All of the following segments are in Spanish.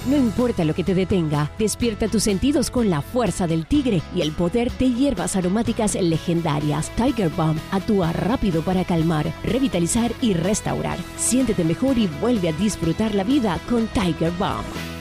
No importa lo que te detenga, despierta tus sentidos con la fuerza del tigre y el poder de hierbas aromáticas legendarias. Tiger Balm actúa rápido para calmar, revitalizar y restaurar. Siéntete mejor y vuelve a disfrutar la vida con Tiger Balm.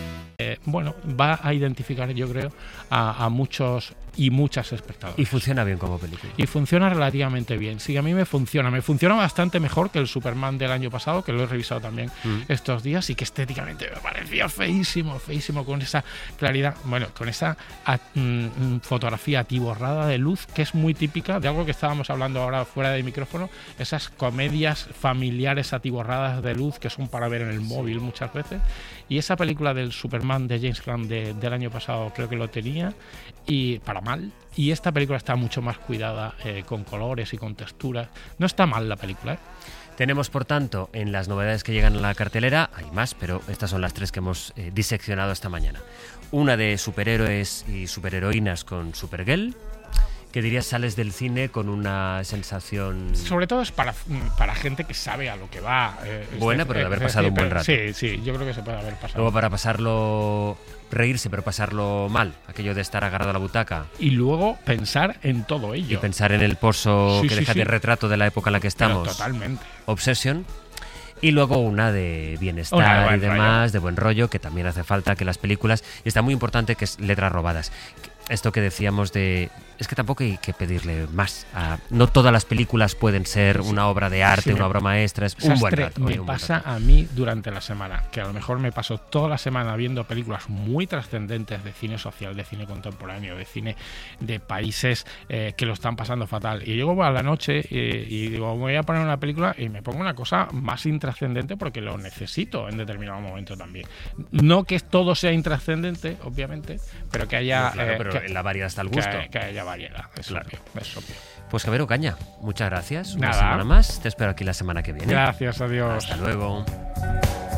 Va a identificar, yo creo, a muchos y muchas espectadores. Y funciona bien como película. Y funciona relativamente bien. Sí, a mí me funciona bastante mejor que el Superman del año pasado, que lo he revisado también estos días, y que estéticamente me parecía feísimo, con esa claridad, con esa fotografía atiborrada de luz, que es muy típica de algo que estábamos hablando ahora fuera de micrófono, esas comedias familiares atiborradas de luz que son para ver en el móvil muchas veces. Y esa película del Superman de James Gunn del año pasado creo que lo tenía, y para mal. Y esta película está mucho más cuidada, con colores y con texturas. No está mal la película, ¿eh? Tenemos, por tanto, en las novedades que llegan a la cartelera, hay más, pero estas son las tres que hemos diseccionado esta mañana. Una de superhéroes y superheroínas con Supergirl, que dirías sales del cine con una sensación... Sobre todo es para gente que sabe a lo que va. Buena, pero de haber pasado un buen rato. Sí, yo creo que se puede haber pasado. Luego para pasarlo... reírse, pero pasarlo mal, aquello de estar agarrado a la butaca. Y luego pensar en todo ello. Y pensar en el pozo que deja de retrato de la época en la que estamos. Pero totalmente. Obsession. Y luego una de bienestar y demás, de buen rollo, que también hace falta que las películas... Y está muy importante, que es Letras robadas. Esto que decíamos de... Es que tampoco hay que pedirle más. No todas las películas pueden ser una obra de arte, una obra maestra. Es un buen rato. Me pasa a mí durante la semana, que a lo mejor me paso toda la semana viendo películas muy trascendentes de cine social, de cine contemporáneo, de cine de países que lo están pasando fatal. Y llego a la noche y digo, voy a poner una película y me pongo una cosa más intrascendente porque lo necesito en determinado momento también. No que todo sea intrascendente, obviamente, pero que haya... pero en la variedad está el gusto. Que haya variedad, es obvio. Pues Javier Ocaña, muchas gracias. Una Nada. semana más. Te espero aquí la semana que viene. Gracias, adiós. Hasta luego.